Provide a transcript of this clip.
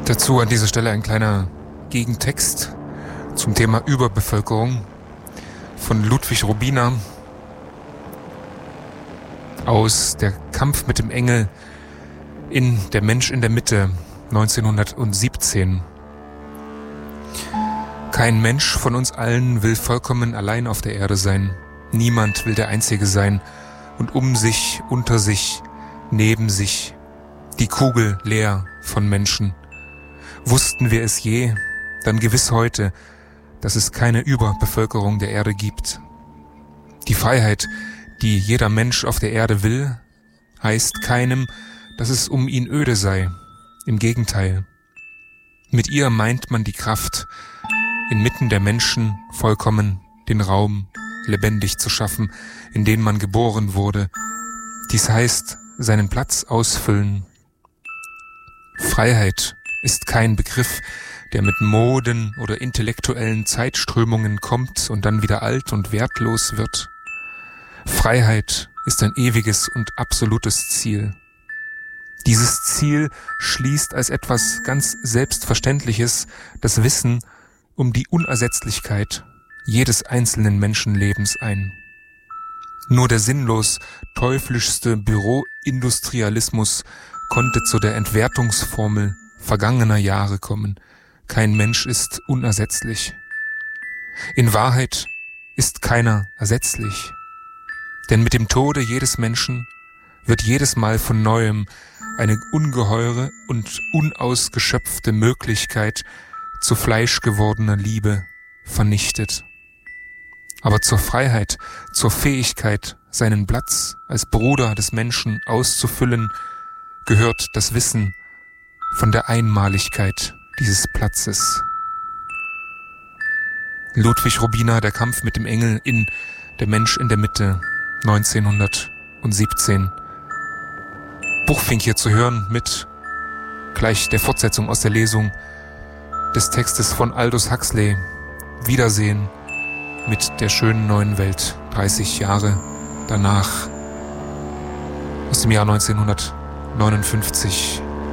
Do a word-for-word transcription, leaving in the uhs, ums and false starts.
Dazu an dieser Stelle ein kleiner Gegentext zum Thema Überbevölkerung von Ludwig Robina aus Der Kampf mit dem Engel in Der Mensch in der Mitte neunzehnhundertsiebzehn. Kein Mensch von uns allen will vollkommen allein auf der Erde sein. Niemand will der Einzige sein und um sich, unter sich, neben sich, die Kugel leer von Menschen. Wussten wir es je, dann gewiss heute, dass es keine Überbevölkerung der Erde gibt. Die Freiheit, die jeder Mensch auf der Erde will, heißt keinem, dass es um ihn öde sei. Im Gegenteil. Mit ihr meint man die Kraft, inmitten der Menschen vollkommen den Raum lebendig zu schaffen, in den man geboren wurde. Dies heißt, seinen Platz ausfüllen. Freiheit ist kein Begriff, der mit Moden oder intellektuellen Zeitströmungen kommt und dann wieder alt und wertlos wird. Freiheit ist ein ewiges und absolutes Ziel. Dieses Ziel schließt als etwas ganz Selbstverständliches das Wissen um die Unersetzlichkeit jedes einzelnen Menschenlebens ein. Nur der sinnlos teuflischste Büroindustrialismus konnte zu der Entwertungsformel vergangener Jahre kommen. Kein Mensch ist unersetzlich. In Wahrheit ist keiner ersetzlich. Denn mit dem Tode jedes Menschen wird jedes Mal von Neuem eine ungeheure und unausgeschöpfte Möglichkeit zu Fleisch gewordener Liebe vernichtet. Aber zur Freiheit, zur Fähigkeit, seinen Platz als Bruder des Menschen auszufüllen, gehört das Wissen von der Einmaligkeit dieses Platzes. Ludwig Robina, Der Kampf mit dem Engel in Der Mensch in der Mitte, neunzehnhundertsiebzehn. Buchfink hier zu hören mit gleich der Fortsetzung aus der Lesung des Textes von Aldous Huxley, Wiedersehen mit der schönen neuen Welt, dreißig Jahre danach, aus dem Jahr neunzehnhundertneunundfünfzig.